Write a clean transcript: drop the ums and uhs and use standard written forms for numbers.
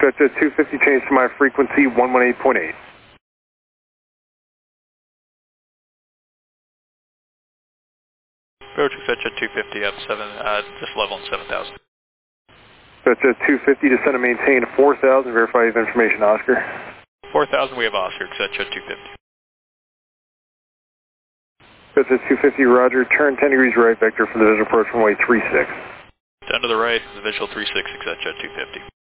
Stretch at 250, change to my frequency 118.8. Approach stretch at 250 up 7, just level on 7,000. Stretch at 250, descend and maintain 4,000, verify you have information, Oscar. 4,000, we have Oscar, stretch at 250. Stretch at 250, roger, turn 10 degrees right vector from the visual approach runway 36. Down to the right, the visual 36, stretch at 250.